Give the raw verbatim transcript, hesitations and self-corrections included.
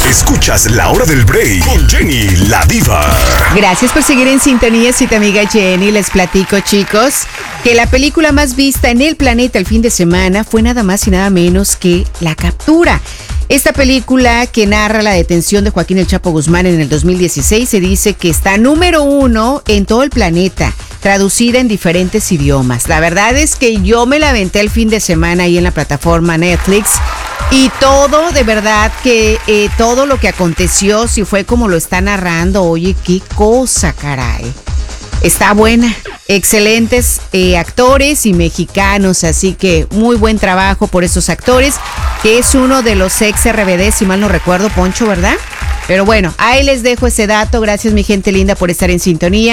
Escuchas La Hora del Break con Jenny, la diva. Gracias por seguir en sintonía, cita amiga Jenny. Les platico, chicos, que la película más vista en el planeta el fin de semana fue nada más y nada menos que La Captura. Esta película, que narra la detención de Joaquín El Chapo Guzmán en el dos mil dieciséis, se dice que está número uno en todo el planeta, traducida en diferentes idiomas. La verdad es que yo me la aventé el fin de semana ahí en la plataforma Netflix y todo, de verdad que eh, todo lo que aconteció, si fue como lo está narrando, oye, qué cosa, caray. Está buena, excelentes eh, actores y mexicanos, así que muy buen trabajo por esos actores, que es uno de los ex R B D, si mal no recuerdo, Poncho, ¿verdad? Pero bueno, ahí les dejo ese dato. Gracias, mi gente linda, por estar en sintonía.